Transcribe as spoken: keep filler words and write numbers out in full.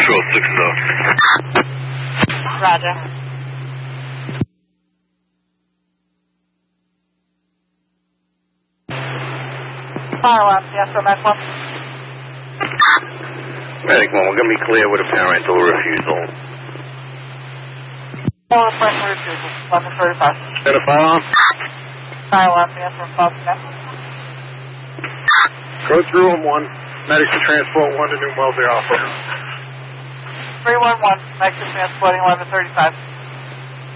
Control six oh. Roger. Fire alarm, yes, so Mac one. Medic one, we're going to be clear with a parental refusal. Oh, parental refusal, eleven thirty-five. Got a firearm? Fire alarm, yes, from Boston. Go through him one. Medics to transport one to New Wellesley Alpha. three one one, Medics to transporting eleven thirty-five.